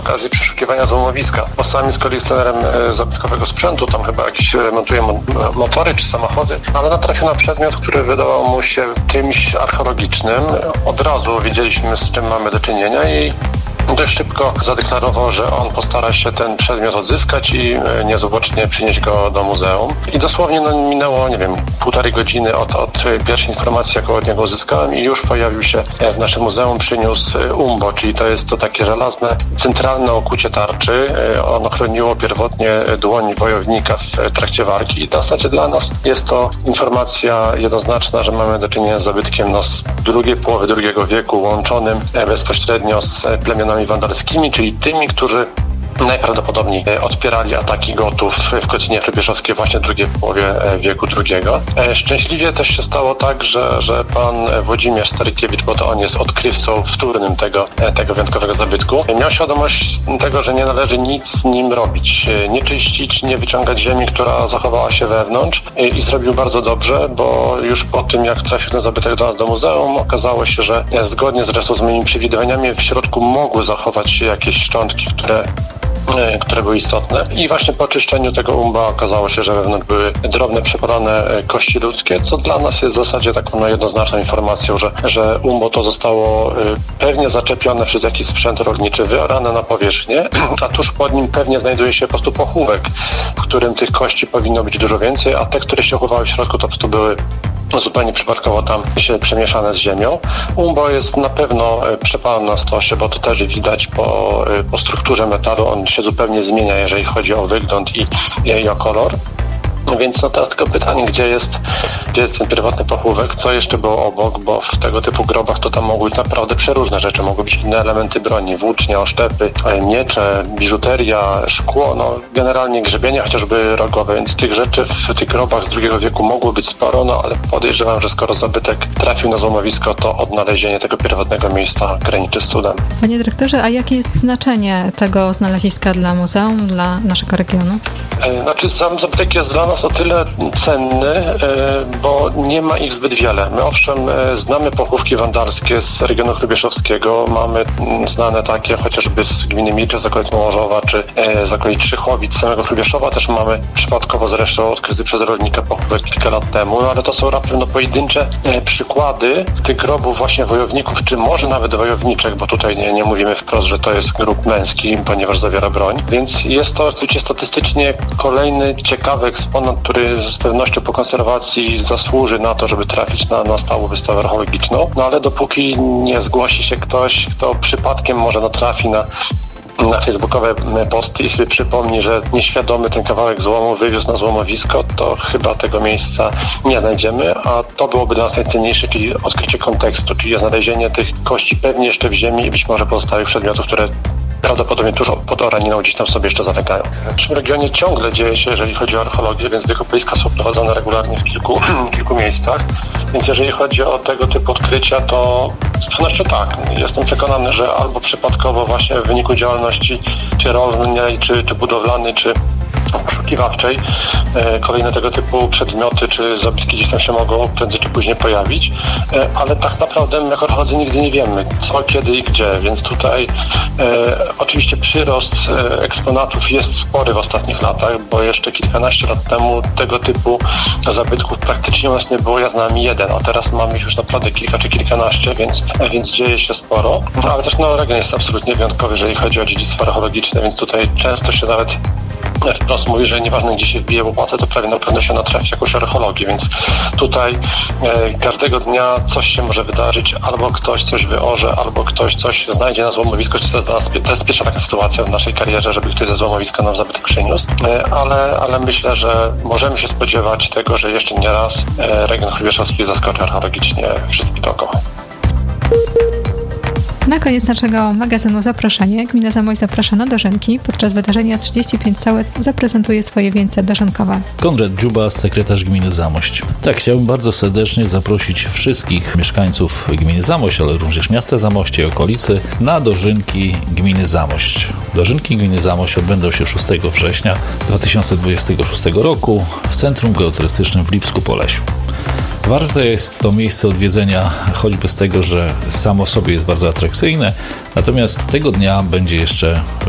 okazji przeszukiwania złomowiska. Bo sam jest kolekcjonerem zabytkowego sprzętu, tam chyba jakieś remontuje motory czy samochody, ale natrafił na przedmiot, który wydawał mu się czymś archeologicznym. Od razu wiedzieliśmy, z czym mamy do czynienia i dość szybko zadeklarował, że on postara się ten przedmiot odzyskać i niezwłocznie przynieść go do muzeum. I dosłownie minęło, 1,5 godziny od pierwszej informacji, jaką od niego uzyskałem i już pojawił się w naszym muzeum, przyniósł umbo, czyli to jest to takie żelazne, centralne okucie tarczy. Ono chroniło pierwotnie dłoń wojownika w trakcie walki i w zasadzie dla nas jest to informacja jednoznaczna, że mamy do czynienia z zabytkiem z drugiej połowy II wieku, łączonym bezpośrednio z plemionami wandalskimi, czyli tymi, którzy najprawdopodobniej odpierali ataki Gotów w Kocininie Hrubieszowskiej właśnie w drugiej połowie wieku II. Szczęśliwie też się stało tak, że pan Włodzimierz Starykiewicz, bo to on jest odkrywcą wtórnym tego wyjątkowego zabytku, miał świadomość tego, że nie należy nic z nim robić, nie czyścić, nie wyciągać ziemi, która zachowała się wewnątrz i zrobił bardzo dobrze, bo już po tym, jak trafił ten zabytek do nas do muzeum, okazało się, że zgodnie zresztą z moimi przewidywaniami w środku mogły zachować się jakieś szczątki, które były istotne i właśnie po oczyszczeniu tego umba okazało się, że wewnątrz były drobne, przepalone kości ludzkie, co dla nas jest w zasadzie taką jednoznaczną informacją, że umbo to zostało pewnie zaczepione przez jakiś sprzęt rolniczy, wyorane na powierzchnię, a tuż pod nim pewnie znajduje się po prostu pochówek, w którym tych kości powinno być dużo więcej, a te, które się chowały w środku, to po prostu były zupełnie przypadkowo tam się przemieszane z ziemią. Umbo jest na pewno przepalony na stosie, bo to też widać po strukturze metalu. On się zupełnie zmienia, jeżeli chodzi o wygląd i o kolor. Więc teraz tylko pytanie, gdzie jest ten pierwotny pochówek, co jeszcze było obok, bo w tego typu grobach to tam mogły być naprawdę przeróżne rzeczy, mogły być inne elementy broni, włócznie, oszczepy, miecze, biżuteria, szkło, generalnie grzebienia chociażby rogowe, więc tych rzeczy w tych grobach z II wieku mogło być sporo, ale podejrzewam, że skoro zabytek trafił na złomowisko, to odnalezienie tego pierwotnego miejsca graniczy z cudem. Panie dyrektorze, a jakie jest znaczenie tego znaleziska dla muzeum, dla naszego regionu? Sam zabytek jest dla nas o tyle cenny, bo nie ma ich zbyt wiele. My owszem znamy pochówki wandalskie z regionu hrubieszowskiego, mamy znane takie chociażby z gminy Milcze, z okolic Małorzowa, czy z okolic Szychowic, samego Hrubieszowa też mamy przypadkowo zresztą odkryty przez rolnika pochówek kilka lat temu, ale to są raptem pojedyncze przykłady tych grobów właśnie wojowników, czy może nawet wojowniczek, bo tutaj nie mówimy wprost, że to jest grób męski, ponieważ zawiera broń, więc jest to oczywiście statystycznie kolejny ciekawy eksponat, który z pewnością po konserwacji zasłuży na to, żeby trafić na stałą wystawę archeologiczną, ale dopóki nie zgłosi się ktoś, kto przypadkiem może natrafi na facebookowe posty i sobie przypomni, że nieświadomy ten kawałek złomu wywiózł na złomowisko, to chyba tego miejsca nie znajdziemy, a to byłoby dla nas najcenniejsze, czyli odkrycie kontekstu, czyli znalezienie tych kości pewnie jeszcze w ziemi i być może pozostałych przedmiotów, które prawdopodobnie tuż pod Oraniną gdzieś tam sobie jeszcze zamykają. W naszym regionie ciągle dzieje się, jeżeli chodzi o archeologię, więc wykopaliska są prowadzone regularnie w kilku miejscach. Więc jeżeli chodzi o tego typu odkrycia, to z pewnością tak. Jestem przekonany, że albo przypadkowo właśnie w wyniku działalności czy rolnej, czy budowlanej, czy poszukiwawczej kolejne tego typu przedmioty czy zabytki gdzieś tam się mogą prędzej czy później pojawić, ale tak naprawdę my jako archeolodzy nigdy nie wiemy co, kiedy i gdzie, więc tutaj oczywiście przyrost eksponatów jest spory w ostatnich latach, bo jeszcze kilkanaście lat temu tego typu zabytków praktycznie u nas nie było, ja znam jeden, a teraz mamy ich już naprawdę kilka czy kilkanaście, więc dzieje się sporo, ale też region jest absolutnie wyjątkowy, jeżeli chodzi o dziedzictwo archeologiczne, więc tutaj często się nawet wprost mówi, że nieważne gdzie się wbije łopatę, to prawie na pewno się natrafi jakąś archeologię, więc tutaj każdego dnia coś się może wydarzyć, albo ktoś coś wyorze, albo ktoś coś znajdzie na złomowisku, to jest pierwsza taka sytuacja w naszej karierze, żeby ktoś ze złomowiska nam zabytek przyniósł, ale myślę, że możemy się spodziewać tego, że jeszcze nie raz region hrubieszowski zaskoczy archeologicznie wszystkich dookoła. Na koniec naszego magazynu Zaproszenie gmina Zamość zaprasza na dożynki. Podczas wydarzenia 35 Całec zaprezentuje swoje wieńce dożynkowe. Konrad Dziuba, sekretarz gminy Zamość. Tak, chciałbym bardzo serdecznie zaprosić wszystkich mieszkańców gminy Zamość, ale również miasta Zamoście i okolicy na dożynki gminy Zamość. Dożynki gminy Zamość odbędą się 6 września 2026 roku w Centrum Geoturystycznym w Lipsku-Polesiu. Warte jest to miejsce odwiedzenia choćby z tego, że samo w sobie jest bardzo atrakcyjne, natomiast tego dnia będzie jeszcze